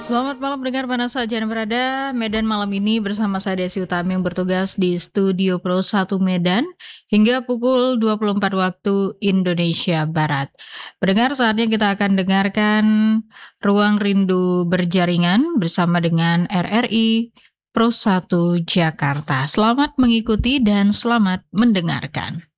Selamat malam pendengar mana saja Anda berada. Medan malam ini bersama saya Desi Utami yang bertugas di Studio Pro 1 Medan hingga pukul 24 waktu Indonesia Barat. Pendengar, saatnya kita akan dengarkan Ruang Rindu Berjaringan bersama dengan RRI Pro 1 Jakarta. Selamat mengikuti dan selamat mendengarkan.